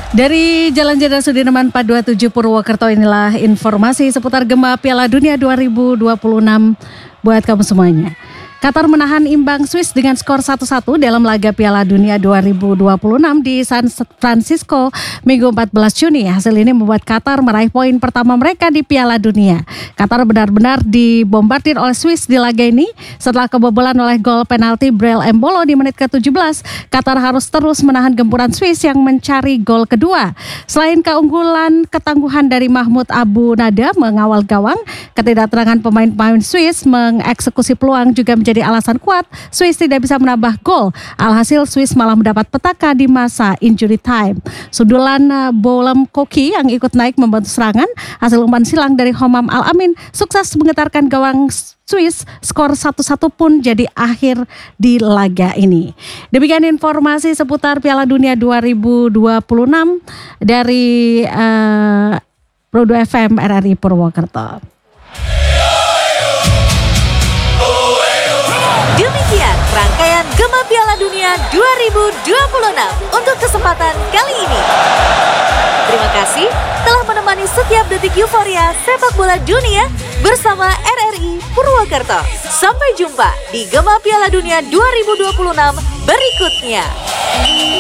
Dari Jalan Jenderal Sudirman 427 Purwokerto, inilah informasi seputar Gema Piala Dunia 2026 buat kamu semuanya. Qatar menahan imbang Swiss dengan skor 1-1 dalam laga Piala Dunia 2026 di San Francisco Minggu 14 Juni. Hasil ini membuat Qatar meraih poin pertama mereka di Piala Dunia. Qatar benar-benar dibombardir oleh Swiss di laga ini. Setelah kebobolan oleh gol penalti Breel Embolo di menit ke-17, Qatar harus terus menahan gempuran Swiss yang mencari gol kedua. Selain keunggulan ketangguhan dari Mahmoud Abu Nada mengawal gawang, ketidakterangan pemain-pemain Swiss mengeksekusi peluang juga menjadi alasan kuat Swiss tidak bisa menambah gol. Alhasil Swiss malah mendapat petaka di masa injury time. Sundulan Boulem Koki yang ikut naik membantu serangan. Hasil umpan silang dari Homam Al-Amin sukses menggetarkan gawang Swiss. Skor 1-1 pun jadi akhir di laga ini. Demikian informasi seputar Piala Dunia 2026 dari Pro 2 FM RRI Purwokerto. Demikian rangkaian Gema Piala Dunia 2026 untuk kesempatan kali ini. Terima kasih telah menemani setiap detik euforia sepak bola dunia bersama RRI Purwokerto. Sampai jumpa di Gema Piala Dunia 2026 berikutnya.